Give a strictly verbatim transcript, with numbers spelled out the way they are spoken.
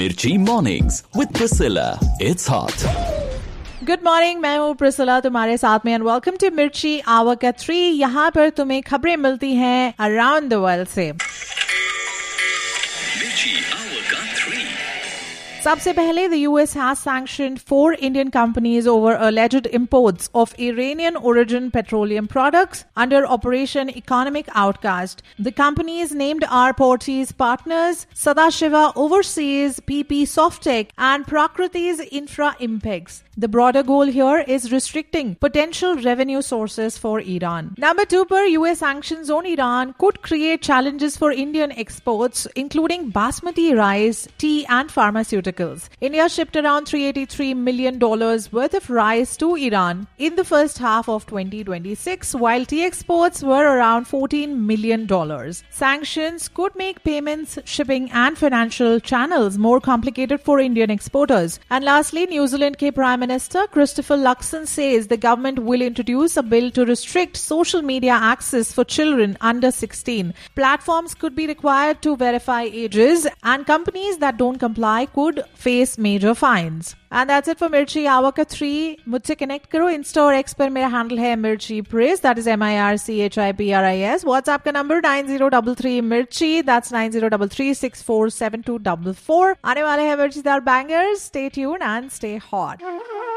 Mirchi Mornings with Priscilla. It's hot. Good morning, मैं हूँ Priscilla तुम्हारे साथ में एंड वेलकम टू मिर्ची आवर का थ्री। यहाँ पर तुम्हें खबरें मिलती हैं अराउंड द वर्ल्ड से। Mirchi Hour का थ्री। सबसे पहले, the U S has sanctioned four Indian companies over alleged imports of Iranian origin petroleum products under Operation Economic Outcast. The companies named are Portis Partners, Sadashiva Overseas, P P Softtech, and Prakriti's Infra Impex. The broader goal here is restricting potential revenue sources for Iran. Number two, per U S sanctions on Iran could create challenges for Indian exports, including basmati rice, tea, and pharmaceuticals. India shipped around three hundred eighty-three million dollars worth of rice to Iran in the first half of twenty twenty-six, while tea exports were around fourteen million dollars. Sanctions could make payments, shipping, and financial channels more complicated for Indian exporters. And lastly, New Zealand ke Prime Minister Christopher Luxon says the government will introduce a bill to restrict social media access for children under sixteen. Platforms could be required to verify ages, and companies that don't comply could face major fines. And that's it for Mirchi Hour ka three. मुझसे connect करो Insta और x पर। मेरा handle है मिर्ची press, that is M I R C H I P R I S. WhatsApp का number nine zero three three मिर्ची, that's nine zero three three six four seven two four four. आने वाले हैं मिर्चीदार bangers. Stay tuned and stay hot.